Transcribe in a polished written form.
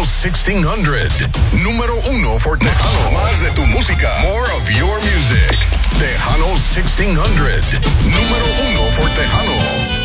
1600. Número 1 for Tejano. Más de tu música. More of your music. Tejano 1600. Número 1 for Tejano.